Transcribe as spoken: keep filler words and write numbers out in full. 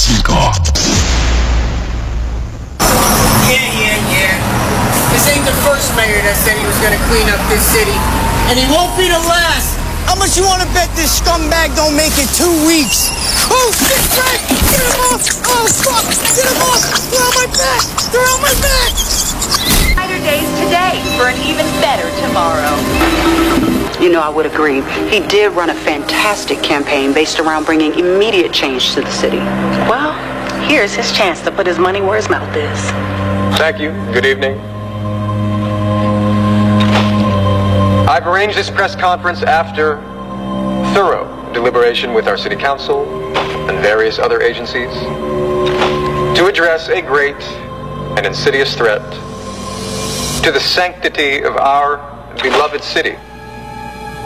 Chico. Yeah, yeah, yeah. This ain't the first mayor that said he was gonna clean up this city. And he won't be the last. How much you wanna bet this scumbag don't make it two weeks? Oh, shit, Frank! Get him off! Oh, fuck! Get him off! They're on my back! They're on my back! Brighter days today for an even better tomorrow. You know, I would agree. He did run a fantastic campaign based around bringing immediate change to the city. Well, here's his chance to put his money where his mouth is. Thank you. Good evening. I've arranged this press conference after thorough deliberation with our city council and various other agencies to address a great and insidious threat to the sanctity of our beloved city.